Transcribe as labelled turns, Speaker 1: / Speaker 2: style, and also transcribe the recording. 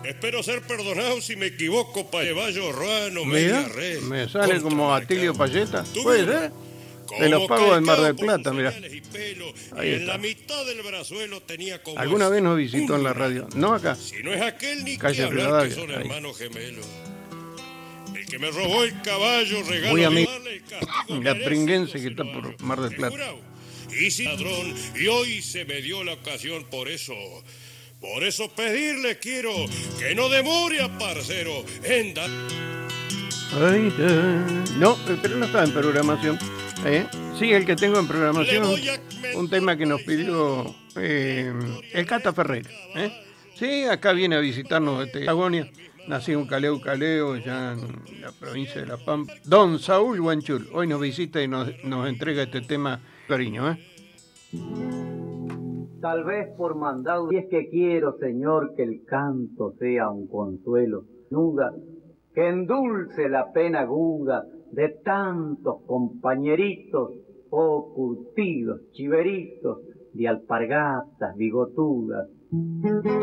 Speaker 1: Espero ser perdonado si me equivoco, Payevallo Ruano, media
Speaker 2: Mira,
Speaker 1: red.
Speaker 2: me sale como Atilio Payeta.
Speaker 1: Tú
Speaker 2: ¿Puede
Speaker 1: mismo.
Speaker 2: ser? De los pagos del Mar del Plata, mira. Ahí
Speaker 1: Y en
Speaker 2: está.
Speaker 1: la mitad del brazuelo tenía como
Speaker 2: Alguna vez nos visitó en la radio. No acá.
Speaker 1: Si no es aquel ni
Speaker 2: Calle
Speaker 1: que hablar
Speaker 2: Rivadavia,
Speaker 1: que son
Speaker 2: ahí.
Speaker 1: hermanos gemelos. El que me robó el caballo, regalo
Speaker 2: Muy
Speaker 1: a
Speaker 2: amigo.
Speaker 1: darle el castigo
Speaker 2: La
Speaker 1: merecido,
Speaker 2: pringuense que
Speaker 1: se
Speaker 2: está
Speaker 1: lo
Speaker 2: por
Speaker 1: hallo.
Speaker 2: Mar del
Speaker 1: He
Speaker 2: Plata.
Speaker 1: jurado. Y sin ladrón, y hoy se me dio la ocasión por eso. Por eso pedirle quiero que no demore a parcero en dar.
Speaker 2: No, pero no está en programación. Sí, el que tengo en programación, un tema que nos pidió el Cata Ferreira. Sí, acá viene a visitarnos de Patagonia, nacido en Caleu, ya en la provincia de La Pampa. Don Saúl Guanchul, hoy nos visita y nos entrega este tema, cariño.
Speaker 3: Tal vez por mandado, y es que quiero, Señor, que el canto sea un consuelo, nuga, que endulce la pena aguda de tantos compañeritos, oh curtidos, chiveritos, de alpargatas bigotudas.